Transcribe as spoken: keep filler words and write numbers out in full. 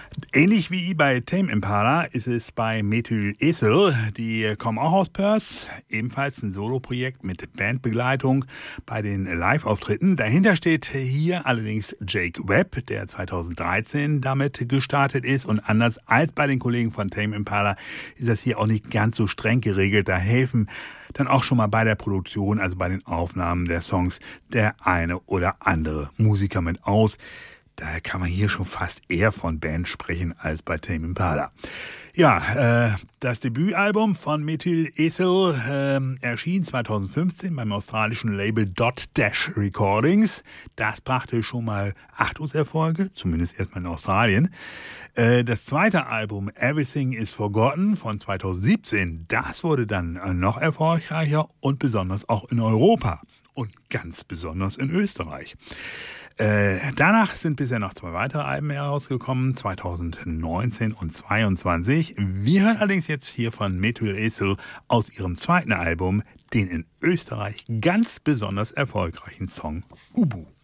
Ähnlich wie bei Tame Impala ist es bei Methyl Esel. Die kommen auch aus Perth. Ebenfalls ein Soloprojekt mit Bandbegleitung bei den Live-Auftritten. Dahinter steht hier allerdings Jake Webb, der zweitausenddreizehn damit gestartet ist. Und anders als bei den Kollegen von Tame Impala ist das hier auch nicht ganz so streng geregelt. Da helfen dann auch schon mal bei der Produktion, also bei den Aufnahmen der Songs, der eine oder andere Musiker mit aus. Daher kann man hier schon fast eher von Band sprechen als bei Tame Impala. Ja, äh, das Debütalbum von Methyl Esel äh, erschien zweitausendfünfzehn beim australischen Label Dot Dash Recordings. Das brachte schon mal Achtungserfolge, zumindest erstmal in Australien. Äh, das zweite Album Everything is Forgotten von zweitausendsiebzehn, das wurde dann noch erfolgreicher und besonders auch in Europa und ganz besonders in Österreich. Äh, danach sind bisher noch zwei weitere Alben herausgekommen, zweitausendneunzehn und zweitausendzweiundzwanzig. Wir hören allerdings jetzt hier von Methyl Esel aus ihrem zweiten Album den in Österreich ganz besonders erfolgreichen Song Ubu.